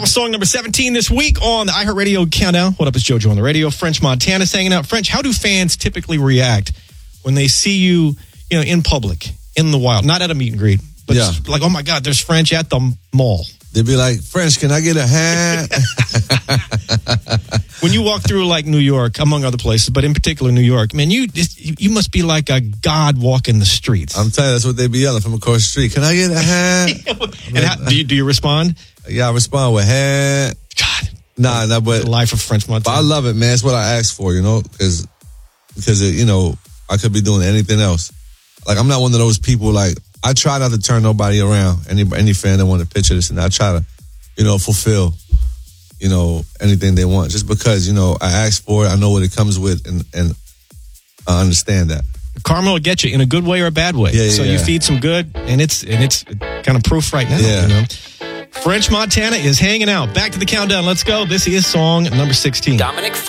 was song number 17 this week on the iHeartRadio Countdown. What up, it's JoJo on the radio. French Montana's hanging out. French, how do fans typically react when they see you, in public, in the wild? Not at a meet and greet, but like, oh my God, there's French at the mall. They'd be like, French, can I get a hat? When you walk through like New York, among other places, but in particular New York, man, you must be like a god walking the streets. I'm telling you, that's what they be yelling from across the street. Can I get a hat? And do you respond? Yeah, I respond with hat. God. Nah, but the life of French Montana. But I love it, man. It's what I asked for, because I could be doing anything else. Like, I'm not one of those people, like, I try not to turn nobody around. Any fan that want to picture this, and I try to, fulfill, anything they want. Just because, I asked for it, I know what it comes with, and I understand that. Karma will get you in a good way or a bad way. So you feed some good, and it's kind of proof right now. Yeah. French Montana is hanging out. Back to the countdown. Let's go. This is song number 16. Dominic